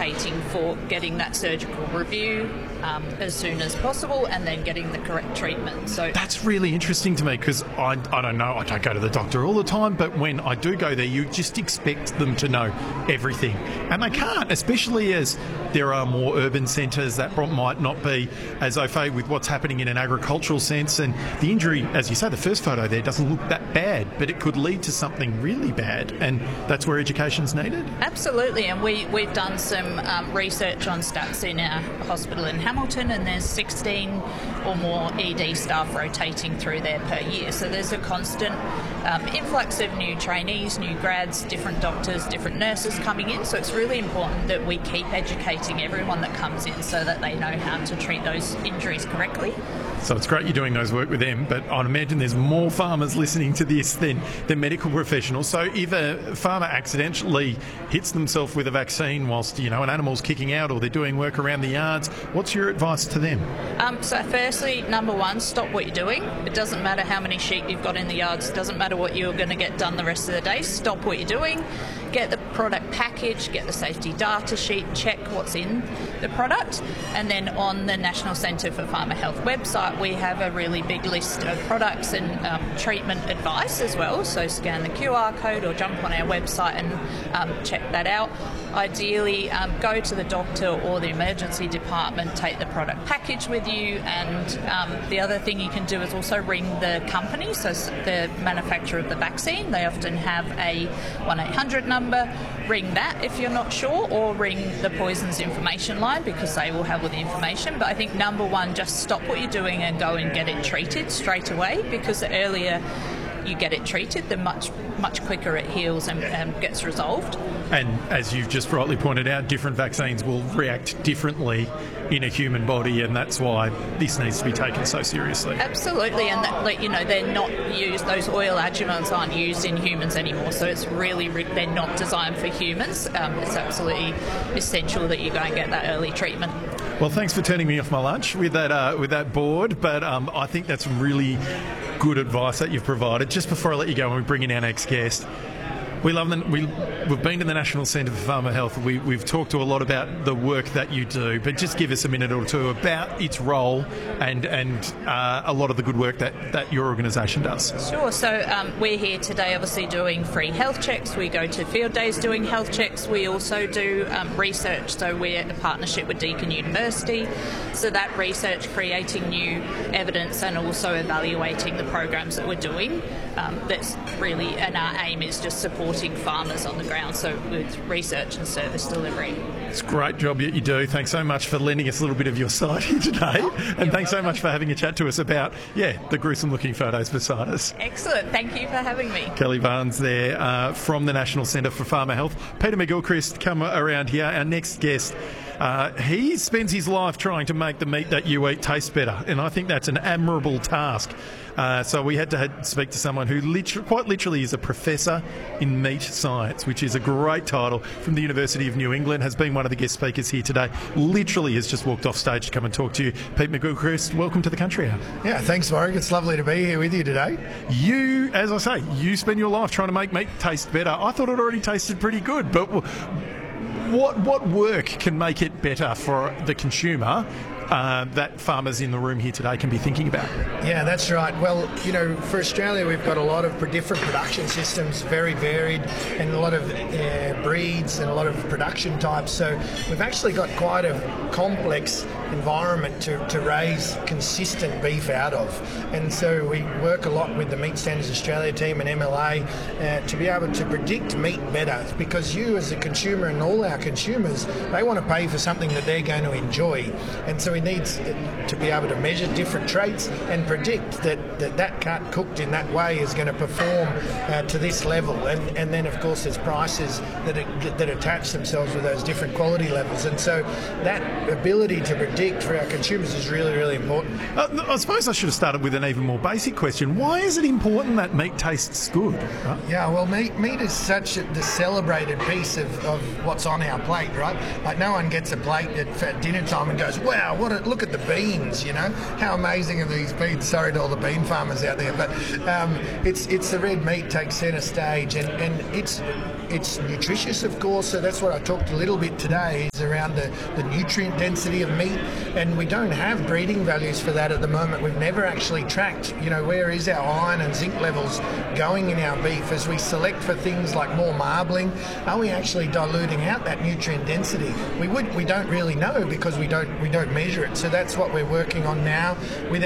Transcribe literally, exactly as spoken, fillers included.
advocating for getting that surgical review um, as soon as possible and then getting the correct treatment. So that's really interesting to me because I, I don't know, I don't go to the doctor all the time, but when I do go there, you just expect them to know everything. And they can't, especially as there are more urban centres that might not be as au fait with what's happening in an agricultural sense. And the injury, as you say, the first photo there doesn't look that bad, but it could lead to something really bad. And that's where education's needed? Absolutely. And we, we've done some um, research on stats in our hospital in Hamilton, and there's sixteen or more E D staff rotating through there per year. So there's a constant um, influx of new trainees, new grads, different doctors, different nurses coming in. So it's really important that we keep educating everyone that comes in so that they know how to treat those injuries correctly. So it's great you're doing those work with them, but I'd imagine there's more farmers listening to this than, than medical professionals. So if a farmer accidentally hits themselves with a vaccine whilst, you know, an animal's kicking out or they're doing work around the yards, what's your advice to them? Um, so firstly, number one, stop what you're doing. It doesn't matter how many sheep you've got in the yards. It doesn't matter what you're going to get done the rest of the day. Stop what you're doing. Get the product package, get the safety data sheet, check what's in the product, and then on the National Centre for Farmer Health website we have a really big list of products and um, treatment advice as well, so scan the Q R code or jump on our website and um, check that out. Ideally, um, go to the doctor or the emergency department, take the product package with you, and um, the other thing you can do is also ring the company, so the manufacturer of the vaccine. They often have a one eight hundred number. Ring that if you're not sure, or ring the poisons information line because they will have all the information. But I think number one, just stop what you're doing and go and get it treated straight away, because the earlier you get it treated, the much much quicker it heals and, and gets resolved. And as you've just rightly pointed out, different vaccines will react differently in a human body, and that's why this needs to be taken so seriously. Absolutely, and that, like, you know, they're not used, those oil adjuvants aren't used in humans anymore, so it's really, they're not designed for humans. Um, it's absolutely essential that you go and get that early treatment. Well, thanks for turning me off my lunch with that uh, with that board, but um, I think that's really good advice that you've provided. Just before I let you go and we bring in our next guest, we love them. We, we've been to the National Centre for Farmer Health. We, we've talked to a lot about the work that you do, but just give us a minute or two about its role and and uh, a lot of the good work that, that your organisation does. Sure. So um, we're here today obviously doing free health checks. We go to field days doing health checks. We also do um, research. So we're in a partnership with Deakin University. So that research, creating new evidence and also evaluating the programs that we're doing. Um, that's really, and our aim is just supporting farmers on the ground, so with research and service delivery. It's a great job that you do. Thanks so much for lending us a little bit of your side here today. And You're thanks welcome. so much for having a chat to us about, yeah, the gruesome looking photos beside us. Excellent. Thank you for having me. Kelly Barnes there uh, from the National Centre for Farmer Health. Peter McGilchrist, come around here. Our next guest, uh, he spends his life trying to make the meat that you eat taste better, and I think that's an admirable task. Uh, so we had to had, speak to someone who literally, quite literally is a professor in meat science, which is a great title, from the University of New England, has been one of the guest speakers here today, literally has just walked off stage to come and talk to you. Pete McGilchrist, welcome to the Country Hour. Yeah, thanks, Warwick. It's lovely to be here with you today. You, as I say, you spend your life trying to make meat taste better. I thought it already tasted pretty good, but what what work can make it better for the consumer Uh, that farmers in the room here today can be thinking about? Yeah, that's right. Well, you know, for Australia, we've got a lot of different production systems, very varied, and a lot of uh, breeds and a lot of production types. So we've actually got quite a complex environment to, to raise consistent beef out of. And so we work a lot with the Meat Standards Australia team and M L A uh, to be able to predict meat better, because you as a consumer and all our consumers, they want to pay for something that they're going to enjoy. And so we need to be able to measure different traits and predict that that, that cut cooked in that way is going to perform uh, to this level. And, and then, of course, there's prices that, that attach themselves with those different quality levels. And so that ability to predict for our consumers is really, really important. Uh, I suppose I should have started with an even more basic question. Why is it important that meat tastes good? Right? Yeah, well, meat meat is such a, the celebrated piece of, of what's on our plate, right? Like, no one gets a plate at, at dinner time and goes, wow, what a, look at the beans, you know? How amazing are these beans? Sorry to all the bean farmers out there, but um, it's it's the red meat takes centre stage, and, and it's it's nutritious, of course, so that's what I talked a little bit today, is around the, the nutrient density of meat, and we don't have breeding values for that at the moment. We've never actually tracked, you know, where is our iron and zinc levels going in our beef as we select for things like more marbling. Are we actually diluting out that nutrient density? We would, we don't really know because we don't we don't measure it. So that's what we're working on now with